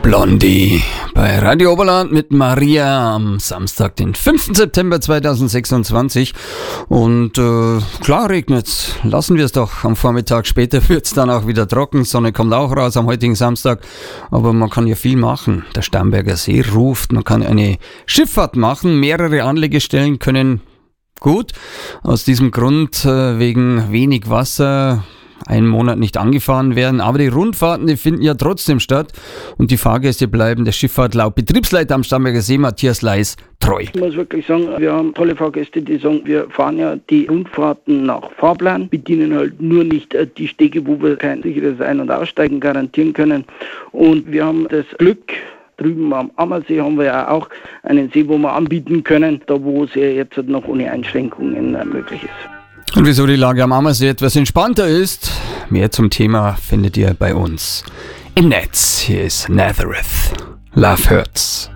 Blondie bei Radio Oberland mit Maria am Samstag, den 5. September 2026. Und klar regnet's. Lassen wir es doch am Vormittag. Später wird's dann auch wieder trocken. Sonne kommt auch raus am heutigen Samstag. Aber man kann ja viel machen. Der Starnberger See ruft. Man kann eine Schifffahrt machen. Mehrere Anlegestellen können gut aus diesem Grund wegen wenig Wasser einen Monat nicht angefahren werden, aber die Rundfahrten, die finden ja trotzdem statt und die Fahrgäste bleiben der Schifffahrt laut Betriebsleiter am Starnberger See, Matthias Leis, treu. Ich muss wirklich sagen, wir haben tolle Fahrgäste, die sagen, wir fahren ja die Rundfahrten nach Fahrplan, bedienen halt nur nicht die Stege, wo wir kein sicheres Ein- und Aussteigen garantieren können. Und wir haben das Glück, drüben am Ammersee haben wir ja auch einen See, wo wir anbieten können, da wo es ja jetzt noch ohne Einschränkungen möglich ist. Und wieso die Lage am Ammersee etwas entspannter ist, mehr zum Thema findet ihr bei uns im Netz. Hier ist Nazareth. Love Hurts.